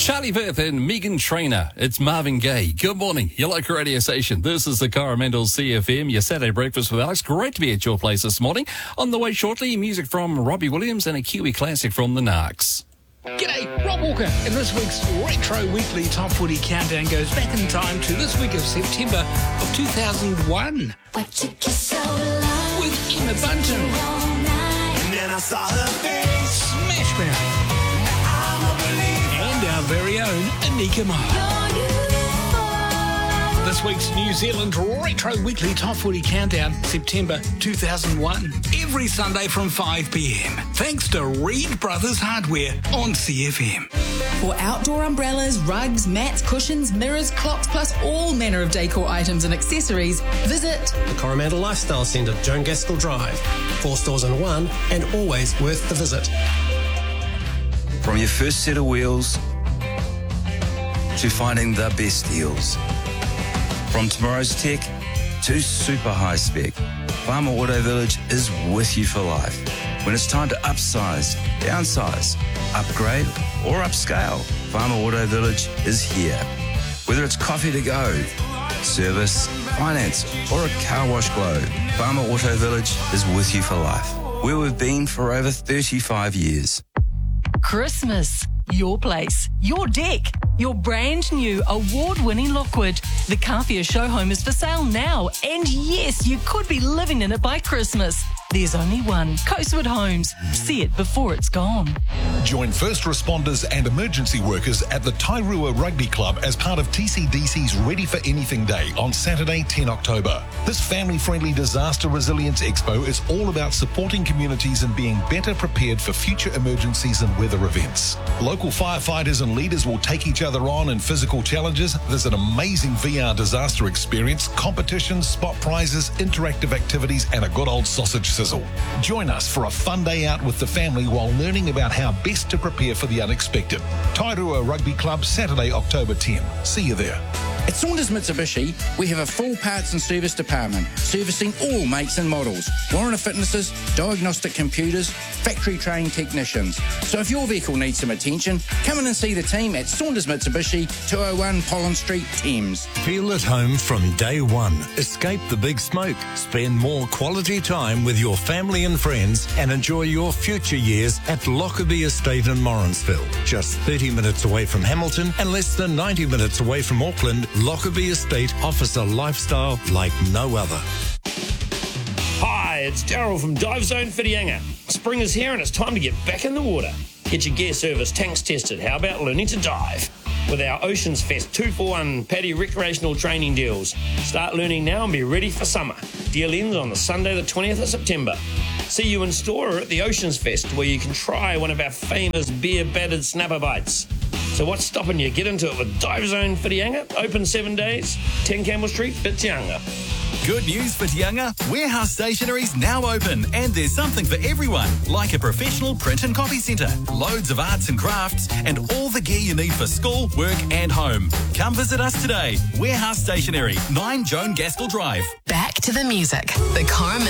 Charlie Beth and Megan Trainor. It's Marvin Gaye. Good morning, your local radio station. This is the Coromandel CFM, your Saturday breakfast with Alex. Great to be at your place this morning. On the way shortly, music from Robbie Williams and a Kiwi classic from the Narcs. G'day, Rob Walker, and this week's Retro Weekly Top 40 Countdown goes back in time to this week of September of 2001. What took you so long? With Emma Bunton, And then I saw her face. Smash Mouth, and our very own Anika Moore. This week's New Zealand Retro Weekly Top 40 Countdown, September 2001. Every Sunday from 5 p.m. Thanks to Reed Brothers Hardware on CFM. For outdoor umbrellas, rugs, mats, cushions, mirrors, clocks, plus all manner of decor items and accessories, visit The Coromandel Lifestyle Centre, Joan Gaskell Drive. 4 stores in one, and always worth the visit. From your first set of wheels to finding the best deals. From tomorrow's tech to super high spec, Farmer Auto Village is with you for life. When it's time to upsize, downsize, upgrade or upscale, Farmer Auto Village is here. Whether it's coffee to go, service, finance or a car wash glow, Farmer Auto Village is with you for life. Where we've been for over 35 years. Christmas, your place, your deck, your brand new award-winning Lockwood. The Carpia show home is for sale now, and yes, you could be living in it by Christmas. There's only one, Coastwood Homes. See it before it's gone. Join first responders and emergency workers at the Tairua Rugby Club as part of TCDC's Ready for Anything Day on Saturday, 10 October. This family-friendly disaster resilience expo is all about supporting communities and being better prepared for future emergencies and weather events. Local firefighters and leaders will take each other on in physical challenges. There's an amazing VR disaster experience, competitions, spot prizes, interactive activities, and a good old sausage sizzle. Join us for a fun day out with the family while learning about how best to prepare for the unexpected. Tairua Rugby Club, Saturday, October 10. See you there. At Saunders Mitsubishi, we have a full parts and service department, servicing all makes and models, warranty fitnesses, diagnostic computers, factory trained technicians. So if your vehicle needs some attention, come in and see the team at Saunders Mitsubishi, 201 Pollen Street, Thames. Feel at home from day one. Escape the big smoke. Spend more quality time with your family and friends and enjoy your future years at Lockerbie Estate in Morrinsville. Just 30 minutes away from Hamilton and less than 90 minutes away from Auckland, Lockerbie Estate offers a lifestyle like no other. Hi, it's Daryl from Dive Zone Whitianga. Spring is here and it's time to get back in the water. Get your gear service, tanks tested. How about learning to dive? With our Oceans Fest 2-for-1 Paddy recreational training deals. Start learning now and be ready for summer. Deal ends on the Sunday the 20th of September. See you in store or at the Oceans Fest, where you can try one of our famous beer-battered snapper bites. So what's stopping you? Get into it with Dive Zone Whitianga, open 7 days, 10 Campbell Street, Whitianga. Good news for Whitianga. Warehouse Stationery's now open and there's something for everyone, like a professional print and copy centre, loads of arts and crafts, and all the gear you need for school, work and home. Come visit us today. Warehouse Stationery, 9 Joan Gaskell Drive. Back to the music. The Coromandel